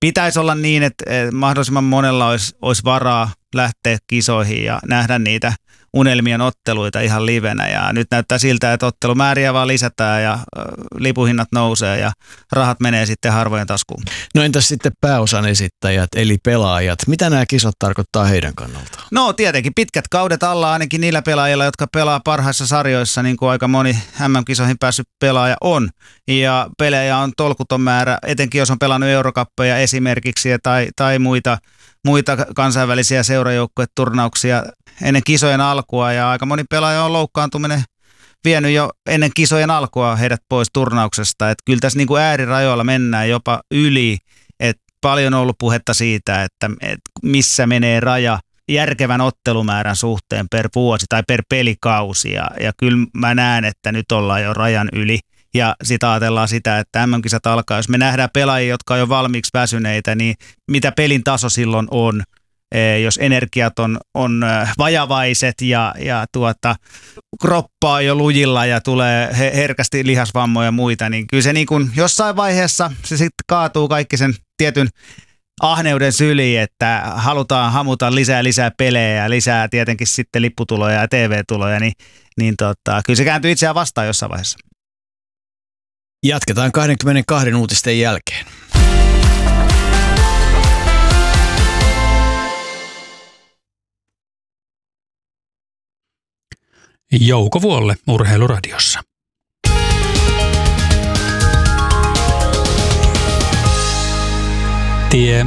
pitäisi olla niin, että mahdollisimman monella olisi varaa lähteä kisoihin ja nähdä niitä unelmien otteluita ihan livenä. Ja nyt näyttää siltä, että ottelumääriä vaan lisätään ja lipuhinnat nousee ja rahat menee sitten harvojen taskuun. No entäs sitten pääosan esittäjät eli pelaajat? Mitä nämä kisat tarkoittaa heidän kannaltaan? No tietenkin pitkät kaudet alla ainakin niillä pelaajilla, jotka pelaa parhaissa sarjoissa, niin kuin aika moni MM-kisoihin päässyt pelaaja on. Ja pelejä on tolkuton määrä, etenkin jos on pelannut Eurocuppeja esimerkiksi tai muita kansainvälisiä seurajoukkueturnauksia ennen kisojen alkua. Ja aika moni pelaaja on loukkaantuminen vienyt jo ennen kisojen alkua heidät pois turnauksesta. Että kyllä tässä niin kuin äärirajoilla mennään jopa yli. Et paljon on ollut puhetta siitä, että missä menee raja järkevän ottelumäärän suhteen per vuosi tai per pelikausi. Ja kyllä mä näen, että nyt ollaan jo rajan yli. Ja sitä ajatellaan sitä, että MM-kisat alkaa. Jos me nähdään pelaajia, jotka on jo valmiiksi väsyneitä, niin mitä pelin taso silloin on? Jos energiat on vajavaiset ja kroppa on jo lujilla ja tulee herkästi lihasvammoja ja muita, niin kyllä se niin kuin jossain vaiheessa se sitten kaatuu kaikki sen tietyn ahneuden syliin, että halutaan hamuta lisää pelejä ja lisää tietenkin sitten lipputuloja ja TV-tuloja, niin kyllä se kääntyy itseään vastaan jossain vaiheessa. Jatketaan 22 uutisten jälkeen. Jouko Vuolle Urheiluradiossa. Tie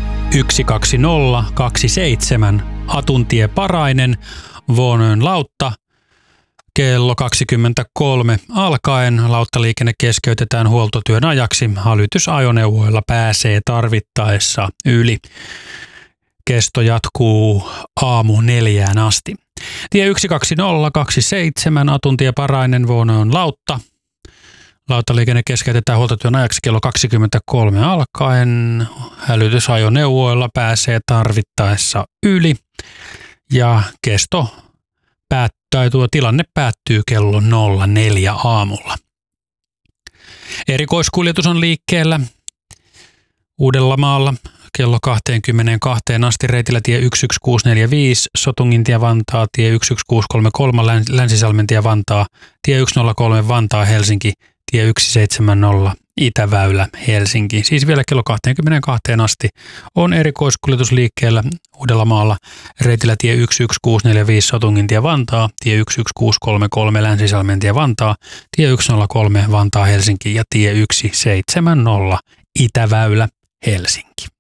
12027 Atuntie Parainen Vuonön lautta. Kello 23 alkaen lauttaliikenne keskeytetään huoltotyön ajaksi. Hälytysajoneuvoilla pääsee tarvittaessa yli. Kesto jatkuu aamu 4 asti. Tie 12027 Atuntie Parainen Vuonön lautta. Lauttaliikenne keskeytetään huoltotyön ajaksi kello 23 alkaen. Hälytysajoneuvoilla pääsee tarvittaessa yli. Ja kesto tilanne päättyy kello 04 aamulla. Erikoiskuljetus on liikkeellä Uudellamaalla kello 22 asti reitillä tie 11645, Sotungintie Vantaa, tie 11633, Länsisalmentie Vantaa, tie 103 Vantaa Helsinki, tie 170 Itäväylä Helsinki. Siis vielä kello 22 asti on erikoiskuljetus liikkeellä Uudellamaalla reitillä tie 11645 Sotungintie Vantaa, tie 11633 Länsisalmentie Vantaa, tie 103 Vantaa Helsinki ja tie 170 Itäväylä Helsinki.